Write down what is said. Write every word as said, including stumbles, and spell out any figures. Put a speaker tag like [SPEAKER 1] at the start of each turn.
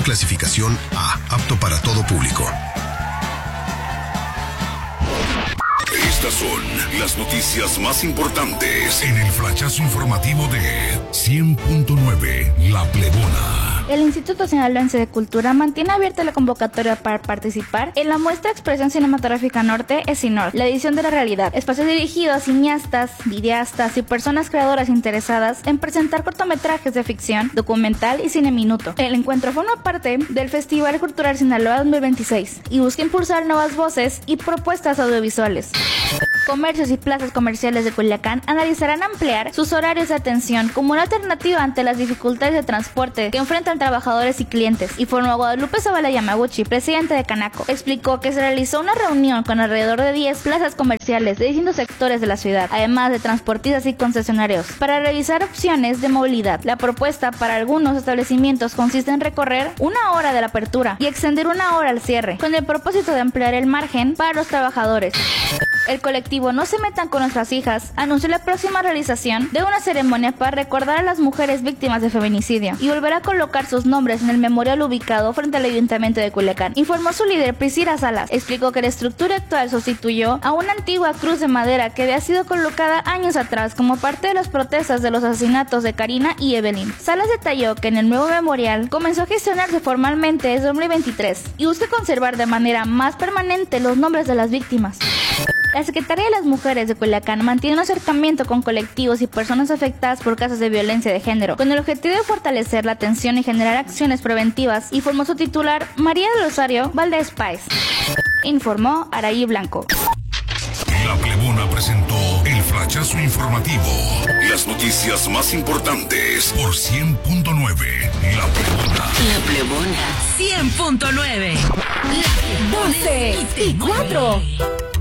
[SPEAKER 1] clasificación A, apto para todo público.
[SPEAKER 2] Estas son las noticias más importantes en el flachazo informativo de cien punto nueve La Plebona.
[SPEAKER 3] El Instituto Sinaloense de Cultura mantiene abierta la convocatoria para participar en la muestra Expresión Cinematográfica Norte ESINOR, la edición de la realidad, espacio dirigido a cineastas, videastas y personas creadoras interesadas en presentar cortometrajes de ficción, documental y cine minuto. El encuentro forma parte del Festival Cultural Sinaloa dos mil veintiséis y busca impulsar nuevas voces y propuestas audiovisuales. Comercios y plazas comerciales de Culiacán analizarán ampliar sus horarios de atención como una alternativa ante las dificultades de transporte que enfrentan trabajadores y clientes, informó Guadalupe Zavala Yamaguchi, presidente de Canaco. Explicó que se realizó una reunión con alrededor de diez plazas comerciales de distintos sectores de la ciudad, además de transportistas y concesionarios, para revisar opciones de movilidad. La propuesta para algunos establecimientos consiste en recorrer una hora de la apertura y extender una hora al cierre, con el propósito de ampliar el margen para los trabajadores. El colectivo No se metan con nuestras hijas anunció la próxima realización de una ceremonia para recordar a las mujeres víctimas de feminicidio y volver a colocar sus nombres en el memorial ubicado frente al Ayuntamiento de Culiacán. Informó su líder Priscila Salas. Explicó que la estructura actual sustituyó a una antigua cruz de madera que había sido colocada años atrás como parte de las protestas de los asesinatos de Karina y Evelyn. Salas detalló que en el nuevo memorial comenzó a gestionarse formalmente desde dos mil veintitrés y busca conservar de manera más permanente los nombres de las víctimas. La Secretaría de las Mujeres de Culiacán mantiene un acercamiento con colectivos y personas afectadas por casos de violencia de género, con el objetivo de fortalecer la atención y generar acciones preventivas, informó su titular María del Rosario Valdés Páez. Informó Araí Blanco.
[SPEAKER 2] La Plebona presentó el flachazo informativo. Las noticias más importantes por cien punto nueve La Plebona.
[SPEAKER 4] La Plebona. cien punto nueve. La Plebona.
[SPEAKER 5] doce y cuatro.